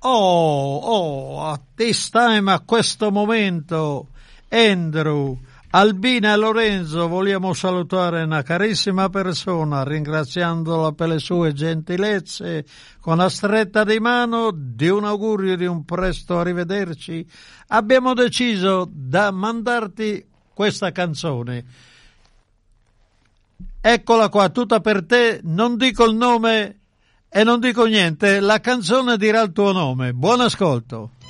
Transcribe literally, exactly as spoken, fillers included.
Oh, oh, at this time, a questo momento, Andrew, Albina e Lorenzo, vogliamo salutare una carissima persona, ringraziandola per le sue gentilezze, con la stretta di mano, di un augurio di un presto arrivederci. Abbiamo deciso da mandarti questa canzone. Eccola qua, tutta per te, non dico il nome e non dico niente, la canzone dirà il tuo nome. Buon ascolto.